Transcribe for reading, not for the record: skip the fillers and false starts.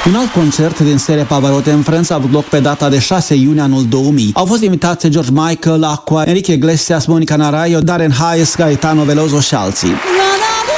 Un alt concert din seria Pavarotti în Franța a avut loc pe data de 6 iunie anul 2000. Au fost invitați George Michael, Aqua, Enrique Iglesias, Monica Naranjo, Darren Hayes, Gaetano Veloso și alții.